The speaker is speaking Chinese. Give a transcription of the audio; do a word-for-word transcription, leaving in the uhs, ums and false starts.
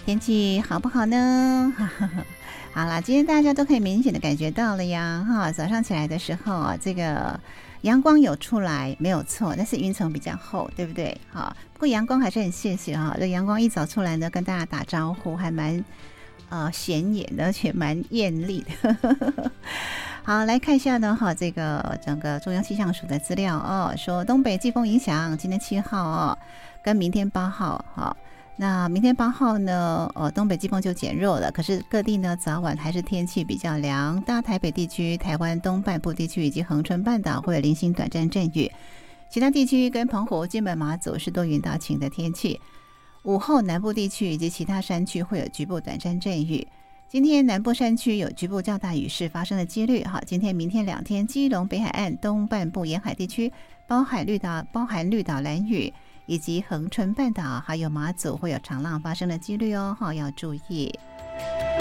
天气好不好呢？好啦，今天大家都可以明显的感觉到了呀，哈，早上起来的时候，这个阳光有出来，没有错，但是云层比较厚，对不对？好，不过阳光还是很谢谢哈，这阳光一早出来呢，跟大家打招呼，还蛮呃显眼的，而且蛮艳丽的。好，来看一下呢，哈，这个整个中央气象署的资料哦，说东北季风影响，今天七号哦，跟明天八号，哈。那明天八号呢，呃，东北季风就减弱了，可是各地呢早晚还是天气比较凉，大台北地区、台湾东半部地区以及恒春半岛会有零星短暂阵雨，其他地区跟澎湖、金门、马祖是多云到晴的天气。午后南部地区以及其他山区会有局部短暂阵雨。今天南部山区有局部较大雨势发生的几率。好，今天、明天两天，基隆北海岸东半部沿海地区，包含绿岛、包含绿岛兰屿。以及恒春半岛还有马祖会有长浪发生的几率哦，要注意。